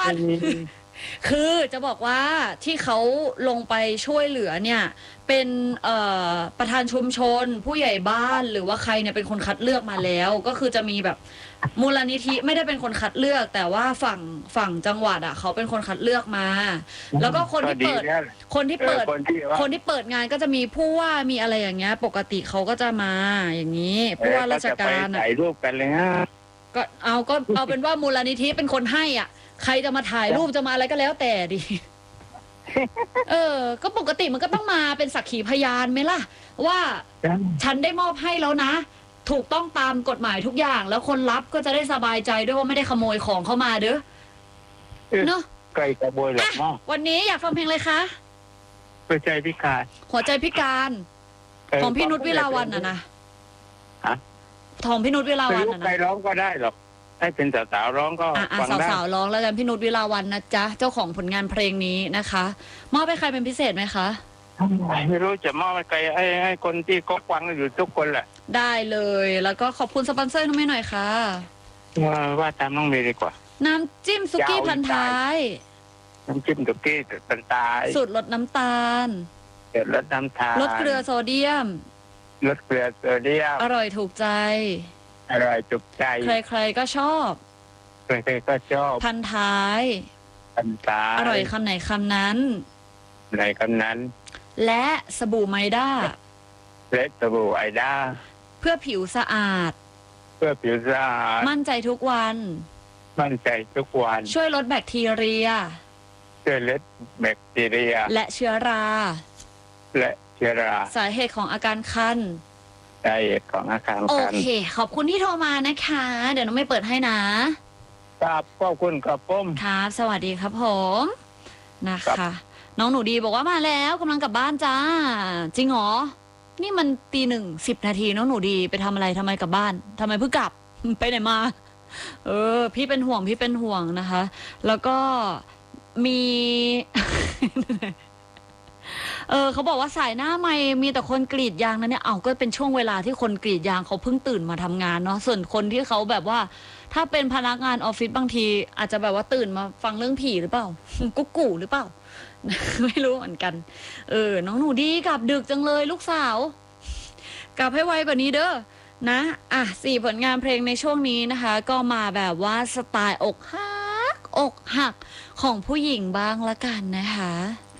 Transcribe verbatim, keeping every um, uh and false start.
อนคือจะบอกว่าที่เขาลงไปช่วยเหลือเนี่ยเป็นเอ่อประธานชุมชนผู้ใหญ่บ้านหรือว่าใครเนี่ยเป็นคนคัดเลือกมาแล้วก็คือจะมีแบบมูลนิธิไม่ได้เป็นคนคัดเลือกแต่ว่าฝั่งฝั่งจังหวัดอ่ะเขาเป็นคนคัดเลือกมาแล้วก็คนที่เปิดคนที่เปิดคนที่เปิดงานก็จะมีผู้ว่ามีอะไรอย่างเงี้ยปกติเขาก็จะมาอย่างนี้ผู้ว่าราชการอ่ะถ่ายรูปกันเลยฮะก็เอาก็เอาเป็นว่ามูลนิธิเป็นคนให้อ่ะใครจะมาถ่ายรูปจะมาอะไรก็แล้วแต่ดิเออก็ปกติมันก็ต้องมาเป็นสักขีพยานไหมล่ะว่าฉันได้มอบให้แล้วนะถูกต้องตามกฎหมายทุกอย่างแล้วคนรับก็จะได้สบายใจด้วยว่าไม่ได้ขโมยของเข้ามาเด้อเนาะไกลขโมยหรอกเนาะวันนี้อยากฟังเพลงอะไรคะหัวใจพิการหัวใจพิการของพี่นุชวิลาวันนะนะของพี่นุชวิลาวันนะใครร้องก็ได้หรอกให้เป็นสาวๆร้องก็ฟังได้สาวๆร้องแล้วกันพี่นุชวิลาวันนะจ๊ะเจ้าของผลงานเพลงนี้นะคะมอบให้ใครเป็นพิเศษไหมคะไม่รู้จะมอบให้ใครให้ให้คนที่ก็ฟังอยู่ทุกคนแหละได้เลยแล้วก็ขอบคุณสปอนเซอร์น้องเมย์หน่อยค่ะว่าว่าตามน้องเมย์ดีกว่าน้ำจิ้มซุกี้พันท้ายน้ำจิ้มซุกี้พันท้ายสูตรลดน้ำตาลลดน้ำตาลลดเกลือโซเดียมลดเกลือโซเดียมอร่อยถูกใจอร่อยถูกใจใครๆก็ชอบใครๆก็ชอบพันท้ายพันท้ายอร่อยคำไหนคำนั้นไหนคำนั้นและสบู่ไมด้าและสบู่ไอด้าเพื่อผิวสะอาดเพื่อผิวสะอาดมั่นใจทุกวันมั่นใจทุกวันช่วยลดแบคทีเรียช่วยลดแบคทีเรียและเชื้อราและเชื้อราสาเหตุของอาการคันสาเหตุของอาการคันโอเคขอบคุณที่โทรมานะคะเดี๋ยวน้องไม่เปิดให้นะครับขอบคุณครับผมครับสวัสดีครับผมนะคะน้องหนูดีบอกว่ามาแล้วกำลังกลับบ้านจ้าจริงเหรอนี่มันตีหนึ่งสิบนาทีน้องหนูดีไปทำอะไรทำไมกลับบ้านทำไมเพิ่งกลับไปไหนมาเออพี่เป็นห่วงพี่เป็นห่วงนะคะแล้วก็มีเออเขาบอกว่าสายหน้าไม่มีแต่คนกรีดยางนะเนี่ยเอาก็เป็นช่วงเวลาที่คนกรีดยางเขาเพิ่งตื่นมาทำงานเนาะส่วนคนที่เขาแบบว่าถ้าเป็นพนักงานออฟฟิศบางทีอาจจะแบบว่าตื่นมาฟังเรื่องผีหรือเปล่ากุ๊กกูหรือเปล่าไม่รู้เหมือนกันเออน้องหนูดีกลับดึกจังเลยลูกสาวกลับให้ไวกว่านี้เด้อนะอ่ะสี่ผลงานเพลงในช่วงนี้นะคะก็มาแบบว่าสไตล์อกหักอกหักของผู้หญิงบ้างละกันนะคะ